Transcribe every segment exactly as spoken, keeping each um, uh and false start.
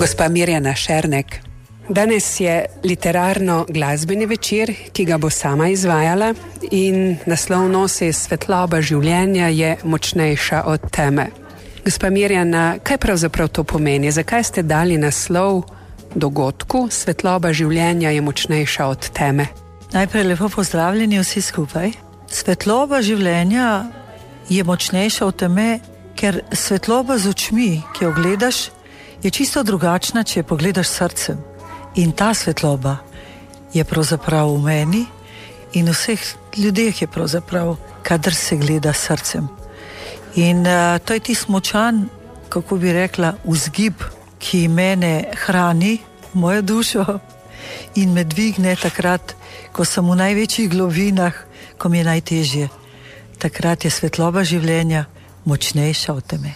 Gospa Mirjana Šernek, danes je literarno-glasbeni večer, ki ga bo sama izvajala, in naslov nosi Svetloba življenja je močnejša od teme. Gospa Mirjana, kaj pravzaprav to pomeni? Zakaj ste dali naslov dogodku Svetloba življenja je močnejša od teme? Najprej lepo pozdravljeni vsi skupaj. Svetloba življenja je močnejša od teme, ker svetloba z očmi, ki jo gledaš, je čisto drugačna, če jo pogledaš srcem. In ta svetloba je pravzaprav v meni in vseh ljudeh je pravzaprav, kadar se gleda srcem. In uh, to je tisti močan, kako bi rekla, vzgib, ki mene hrani, mojo dušo, in me dvigne takrat, ko sem v največjih globinah, ko mi je najtežje. Takrat je svetloba življenja močnejša od teme.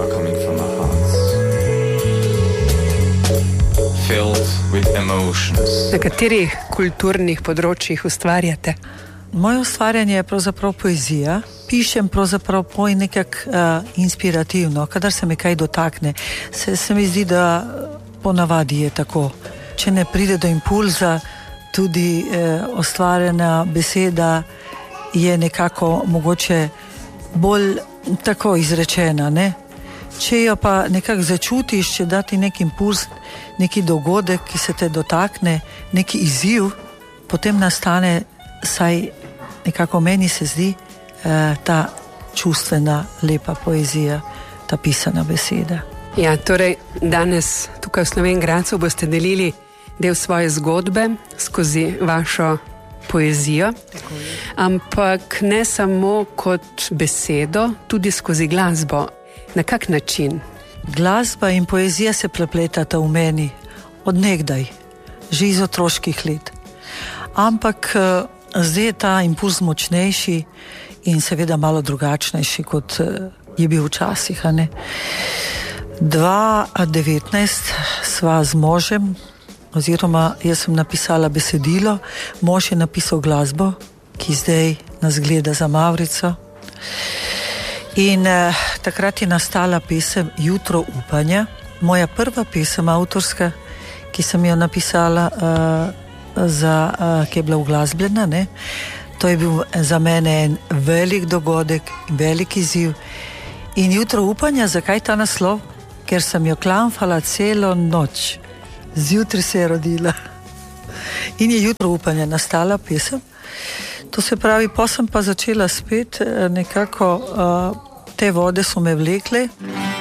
Na katerih kulturnih področjih ustvarjate? Moje ustvarjanje je pravzaprav poezija. Pišem pravzaprav poj nekak uh, inspirativno, kadar se mi kaj dotakne. Se, se mi zdi, da ponavadi je tako. Če ne pride do impulza, tudi uh, ustvarjena beseda je nekako mogoče bolj tako izrečena, ne? Če jo pa nekako začutiš, če da ti nek impuls, neki dogodek, ki se te dotakne, neki izziv, potem nastane, saj nekako meni se zdi, eh, ta čustvena, lepa poezija, ta pisana beseda. Ja, torej danes tukaj v Slovenj Gradcu boste delili del svoje zgodbe skozi vašo poezijo, ampak ne samo kot besedo, tudi skozi glasbo. Na kak način? Glasba in poezija se prepletata v meni od nekdaj, že iz otroških let. Ampak zdaj je ta impuls močnejši in seveda malo drugačnejši, kot je bil včasih. dva tisoč devetnajst sva z možem, oziroma jaz sem napisala besedilo, mož je napisal glasbo, ki zdaj nas gleda za mavrico. In eh, takrat je nastala pesem Jutro upanja, moja prva pesem avtorska, ki sem jo napisala, uh, za, uh, ki je bila uglasbljena, ne? To je bil za mene en velik dogodek, velik izziv. In Jutro upanja, zakaj ta naslov? Ker sem jo klamfala celo noč. Zjutraj se je rodila. In je Jutro upanja nastala pesem. To se pravi, pa sem pa začela spet nekako, uh, te vode so me vlekle.